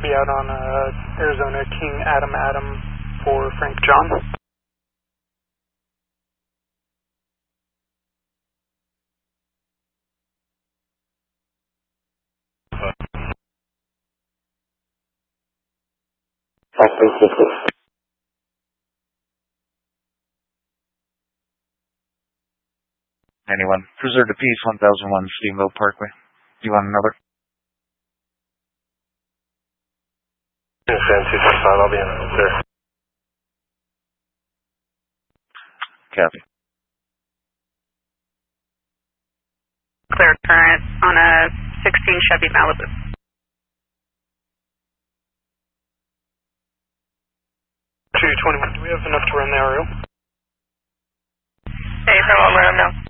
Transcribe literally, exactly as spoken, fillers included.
be out on uh, Arizona King Adam Adam for Frank John. Anyone? Cruiser to Peace one thousand one Steamboat Parkway. Do you want another? San two six five, I'll be in there. Copy. Clear current on a sixteen Chevy Malibu. two twenty-one, do we have enough to run the aerial? Hey, from Orlando.